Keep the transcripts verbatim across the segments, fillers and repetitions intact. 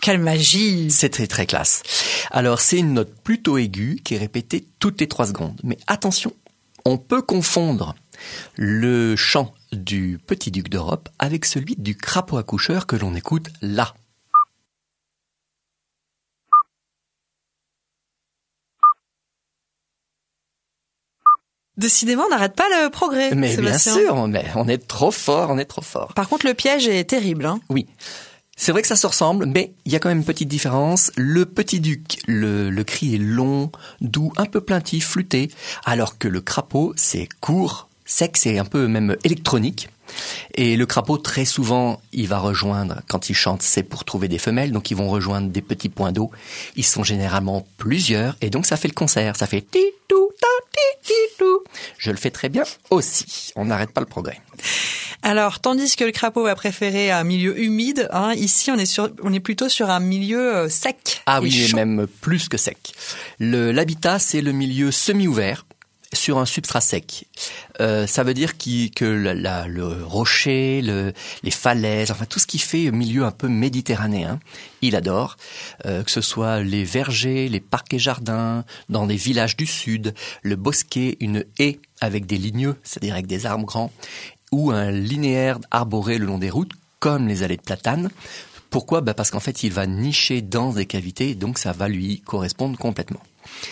Quelle magie! C'est très très classe. Alors c'est une note plutôt aiguë qui est répétée toutes les trois secondes. Mais attention, on peut confondre le chant du petit duc d'Europe avec celui du crapaud accoucheur que l'on écoute là. Décidément, on n'arrête pas le progrès, Mais Sébastien. bien sûr, on est, on est trop fort, on est trop fort. Par contre, le piège est terrible. Hein. Oui. C'est vrai que ça se ressemble, mais il y a quand même une petite différence. Le petit duc, le, le cri est long, doux, un peu plaintif, flûté, alors que le crapaud, c'est court, sec, c'est un peu même électronique. Et le crapaud, très souvent, il va rejoindre, quand il chante, c'est pour trouver des femelles, donc ils vont rejoindre des petits points d'eau. Ils sont généralement plusieurs, et donc ça fait le concert, ça fait ti-tou, ta, ti-ti-tou. Je le fais très bien aussi, on n'arrête pas le progrès. Alors, tandis que le crapaud va préférer un milieu humide, hein, ici on est sur, on est plutôt sur un milieu euh, sec. Ah et oui, chaud. mais même plus que sec. Le, l'habitat, c'est le milieu semi-ouvert sur un substrat sec. Euh, ça veut dire qu'il, que la, la, le rocher, le, les falaises, enfin tout ce qui fait milieu un peu méditerranéen, il adore. Euh, que ce soit les vergers, les parcs et jardins, dans des villages du sud, le bosquet, une haie avec des ligneux, c'est-à-dire avec des arbres grands, ou un linéaire arboré le long des routes, comme les allées de platanes. Pourquoi ? Bah parce qu'en fait, il va nicher dans des cavités, donc ça va lui correspondre complètement.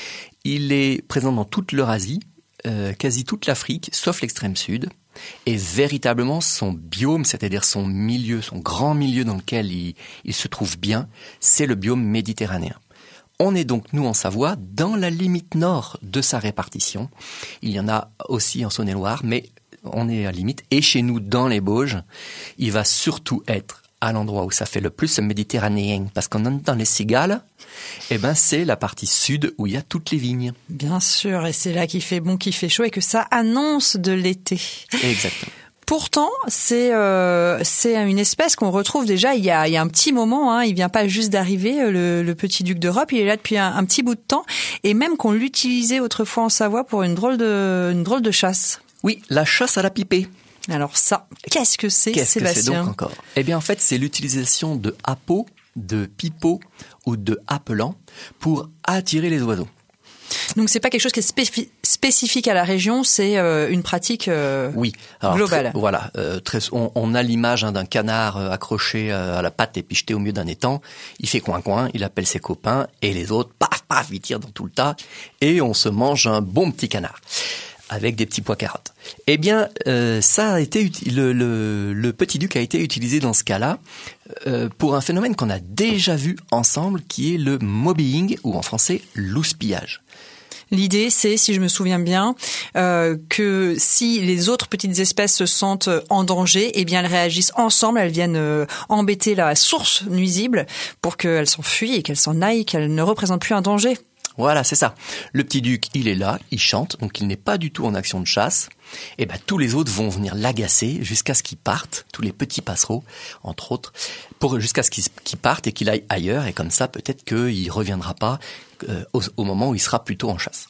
Il est présent dans toute l'Eurasie, euh, quasi toute l'Afrique, sauf l'extrême sud. Et véritablement, son biome, c'est-à-dire son milieu, son grand milieu dans lequel il, il se trouve bien, c'est le biome méditerranéen. On est donc, nous, en Savoie, dans la limite nord de sa répartition. Il y en a aussi en Saône-et-Loire, mais on est à limite. Et chez nous, dans les Bauges, il va surtout être à l'endroit où ça fait le plus méditerranéen, parce qu'on est dans les Cigales, eh ben c'est la partie sud où il y a toutes les vignes. Bien sûr, et c'est là qu'il fait bon, qu'il fait chaud et que ça annonce de l'été. Exactement. Pourtant, c'est euh, c'est une espèce qu'on retrouve déjà il y a il y a un petit moment. Hein, il vient pas juste d'arriver, le, le petit duc d'Europe. Il est là depuis un, un petit bout de temps, et même qu'on l'utilisait autrefois en Savoie pour une drôle de une drôle de chasse. Oui, la chasse à la pipée. Alors ça, qu'est-ce que c'est, Qu'est-ce Sébastien ? que c'est donc encore ? Eh bien, en fait, c'est l'utilisation de appâts, de pipeaux ou de appelants pour attirer les oiseaux. Donc c'est pas quelque chose qui est spéfi- spécifique à la région, c'est euh, une pratique euh, oui. Alors, globale. Très, voilà, euh, très, on, on a l'image hein, d'un canard euh, accroché euh, à la patte et picheté au milieu d'un étang. Il fait coin-coin, il appelle ses copains et les autres, paf, paf, ils tirent dans tout le tas et on se mange un bon petit canard avec des petits pois carottes. Eh bien, euh, ça a été le, le, le petit duc a été utilisé dans ce cas-là euh, pour un phénomène qu'on a déjà vu ensemble, qui est le mobbing, ou en français l'houspillage. L'idée, c'est, si je me souviens bien, euh, que si les autres petites espèces se sentent en danger, eh bien elles réagissent ensemble, elles viennent euh, embêter la source nuisible pour qu'elles s'enfuient et qu'elles s'en aillent, qu'elles ne représentent plus un danger. Voilà, c'est ça. Le petit duc, il est là, il chante, donc il n'est pas du tout en action de chasse. Et ben tous les autres vont venir l'agacer jusqu'à ce qu'il parte, tous les petits passereaux, entre autres, pour jusqu'à ce qu'il, qu'il parte et qu'il aille ailleurs. Et comme ça, peut-être qu'il reviendra pas euh, au, au moment où il sera plutôt en chasse.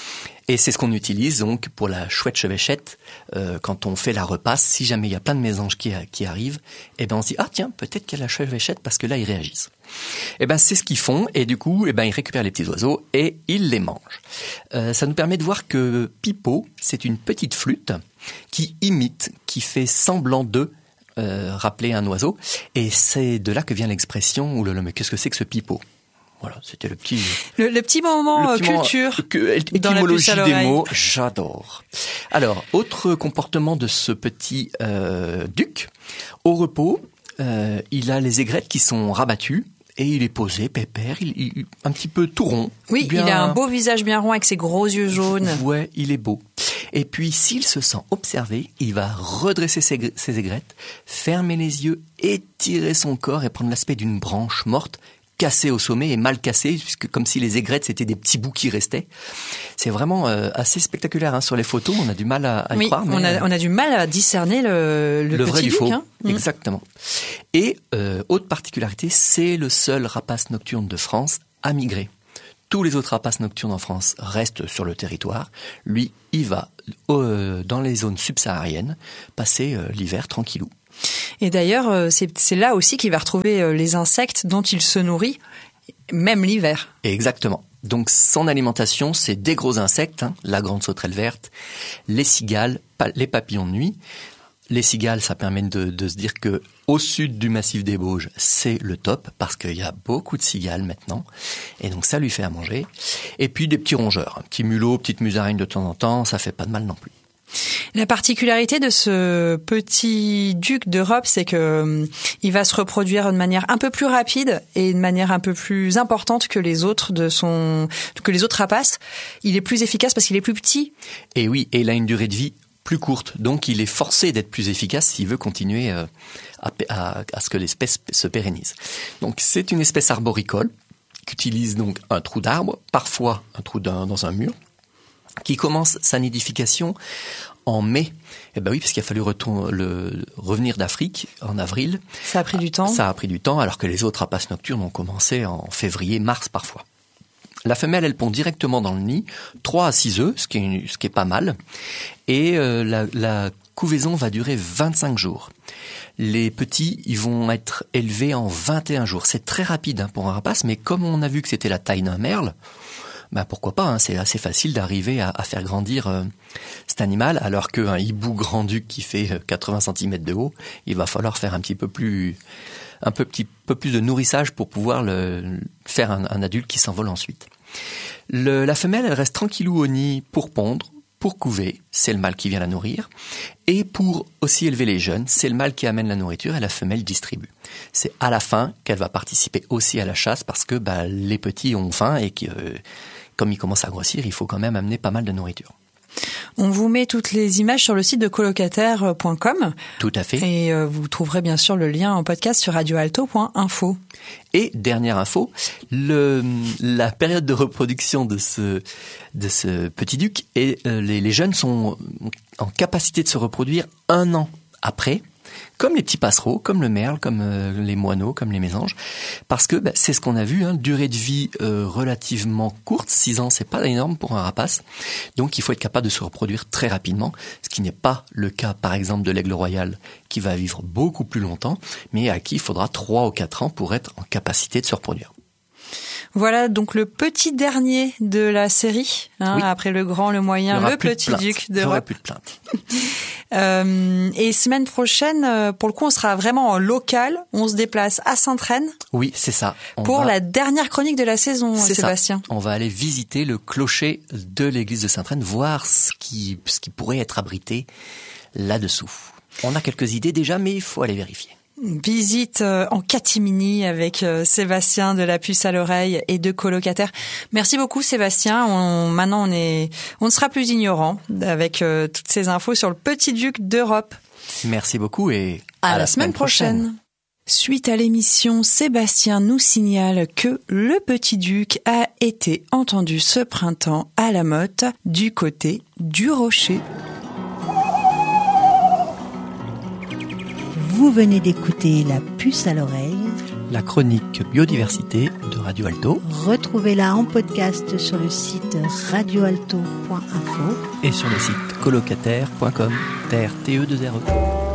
Et c'est ce qu'on utilise donc pour la chouette chevêchette euh, quand on fait la repasse. Si jamais il y a plein de mésanges qui, qui arrivent, eh ben on se dit ah tiens peut-être qu'il y a la chevêchette parce que là ils réagissent. Eh ben c'est ce qu'ils font et du coup eh ben ils récupèrent les petits oiseaux et ils les mangent. Euh, ça nous permet de voir que pipeau c'est une petite flûte qui imite, qui fait semblant de euh, rappeler un oiseau et c'est de là que vient l'expression oh là là mais qu'est-ce que c'est que ce pipeau? Voilà, c'était le petit... Le, le petit moment le petit culture moment, que, dans la puce à des l'oreille. mots, j'adore. Alors, autre comportement de ce petit euh, duc, au repos, euh, il a les aigrettes qui sont rabattues et il est posé, pépère, il, il, un petit peu tout rond. Oui, bien... il a un beau visage bien rond avec ses gros yeux jaunes. Ouais, il est beau. Et puis, s'il se sent observé, il va redresser ses, ses aigrettes, fermer les yeux, étirer son corps et prendre l'aspect d'une branche morte, cassé au sommet et mal cassé, puisque comme si les aigrettes c'était des petits bouts qui restaient. C'est vraiment euh, assez spectaculaire hein. Sur les photos, on a du mal à, à oui, y croire. Mais on a, on a du mal à discerner le, le, le petit vrai du duc. faux. Hein. Exactement. Et euh, autre particularité, c'est le seul rapace nocturne de France à migrer. Tous les autres rapaces nocturnes en France restent sur le territoire. Lui, il va euh, dans les zones subsahariennes passer euh, l'hiver tranquillou. Et d'ailleurs, c'est, c'est là aussi qu'il va retrouver les insectes dont il se nourrit, même l'hiver. Exactement. Donc son alimentation, c'est des gros insectes, hein, la grande sauterelle verte, les cigales, pa- les papillons de nuit. Les cigales, ça permet de, de se dire que au sud du massif des Bauges, c'est le top parce qu'il y a beaucoup de cigales maintenant, et donc ça lui fait à manger. Et puis des petits rongeurs, un petit mulot, petite musaraigne de temps en temps, ça fait pas de mal non plus. La particularité de ce petit duc d'Europe, c'est que euh, il va se reproduire de manière un peu plus rapide et de manière un peu plus importante que les autres de son que les autres rapaces. Il est plus efficace parce qu'il est plus petit. Et oui, et il a une durée de vie plus courte, donc il est forcé d'être plus efficace s'il veut continuer euh, à, à, à ce que l'espèce se pérennise. Donc c'est une espèce arboricole qui utilise donc un trou d'arbre, parfois un trou d'un, dans un mur, qui commence sa nidification en mai. Eh ben oui, parce qu'il a fallu retourner, le, revenir d'Afrique en avril. Ça a pris du temps. Ça a pris du temps, alors que les autres rapaces nocturnes ont commencé en février, mars parfois. La femelle, elle pond directement dans le nid, trois à six œufs, ce qui est, ce qui est pas mal. Et euh, la, la couvaison va durer vingt-cinq jours. Les petits, ils vont être élevés en vingt et un jours. C'est très rapide hein, pour un rapace, mais comme on a vu que c'était la taille d'un merle, bah pourquoi pas, hein, c'est assez facile d'arriver à, à faire grandir euh, cet animal, alors qu'un hibou grand-duc qui fait quatre-vingts centimètres de haut, il va falloir faire un petit peu plus, un peu, petit peu plus de nourrissage pour pouvoir le, faire un, un adulte qui s'envole ensuite. Le, la femelle, elle reste tranquillou au nid pour pondre, pour couver, c'est le mâle qui vient la nourrir, et pour aussi élever les jeunes, c'est le mâle qui amène la nourriture et la femelle distribue. C'est à la fin qu'elle va participer aussi à la chasse parce que bah, les petits ont faim et que euh, comme ils commencent à grossir, il faut quand même amener pas mal de nourriture. On vous met toutes les images sur le site de colocataire point com. Tout à fait. Et euh, vous trouverez bien sûr le lien en podcast sur radio alto point info. Et dernière info, le, la période de reproduction de ce, de ce petit duc, et euh, les, les jeunes sont en capacité de se reproduire un an après, comme les petits passereaux, comme le merle, comme euh, les moineaux, comme les mésanges, parce que bah, c'est ce qu'on a vu, hein, durée de vie euh, relativement courte, six ans, c'est pas énorme pour un rapace, donc il faut être capable de se reproduire très rapidement, ce qui n'est pas le cas par exemple de l'aigle royal qui va vivre beaucoup plus longtemps, mais à qui il faudra trois ou quatre ans pour être en capacité de se reproduire. Voilà donc le petit dernier de la série, hein, oui. Après le grand, le moyen, le petit duc d'Europe. J'aurai plus de plainte. euh, et semaine prochaine, pour le coup, on sera vraiment en local. On se déplace à Sainte-Reine. Oui, c'est ça. On pour va... la dernière chronique de la saison, c'est Sébastien. Ça. On va aller visiter le clocher de l'église de Sainte-Reine, voir ce qui, ce qui pourrait être abrité là-dessous. On a quelques idées déjà, mais il faut aller vérifier. Visite en catimini avec Sébastien de la puce à l'oreille et de colocataire. Merci beaucoup Sébastien. On, maintenant on est, on ne sera plus ignorant avec euh, toutes ces infos sur le petit duc d'Europe. Merci beaucoup et à, à la, la semaine, semaine prochaine. prochaine. Suite à l'émission, Sébastien nous signale que le petit duc a été entendu ce printemps à la motte du côté du Rocher. Vous venez d'écouter La puce à l'oreille, la chronique biodiversité de Radio Alto. Retrouvez-la en podcast sur le site radio alto point info et sur le site colocataire point com, T R T E deux R E.